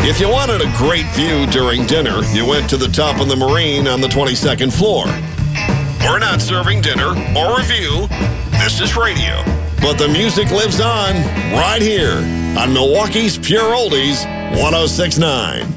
If you wanted a great view during dinner, you went to the top of the Marine on the 22nd floor. We're not serving dinner or review. This is radio. But the music lives on right here on Milwaukee's Pure Oldies 106.9.